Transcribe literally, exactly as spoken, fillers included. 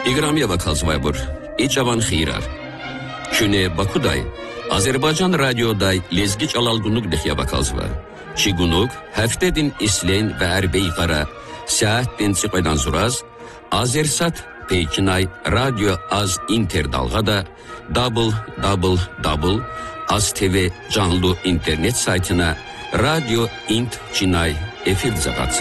İqramiya bakalsvay-bur. İçavan xirar. Küne Bakuday, Azerbaycan radyoday lezgi çalalgunluk dexya bakalsva. Çigunuk, heftedin islen ve erbey qara, saat den çıqaydan zuraz, Azersat Peykinay radyo az inter dalgada, double double double, Az T V canlı internet saytına radyo int cinay efir zagat.